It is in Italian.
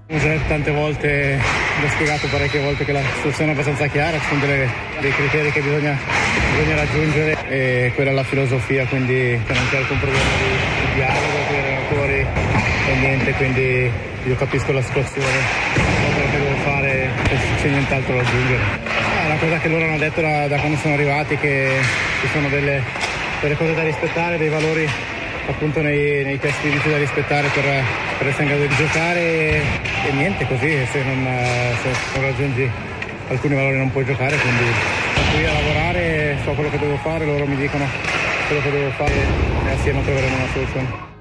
Come già tante volte, l'ho spiegato parecchie volte che la situazione è abbastanza chiara, ci sono dei criteri che bisogna raggiungere e quella è la filosofia, quindi non c'è alcun problema di dialogo con gli allenatori e niente, quindi io capisco la situazione, so quello che devo fare e se c'è nient'altro da aggiungere. È una cosa che loro hanno detto da quando sono arrivati, che ci sono delle cose da rispettare, dei valori appunto nei test fisici da rispettare per essere in grado di giocare e niente, così se non raggiungi alcuni valori non puoi giocare, quindi sto qui a lavorare, so quello che devo fare, loro mi dicono quello che devo fare e assieme troveremo una soluzione.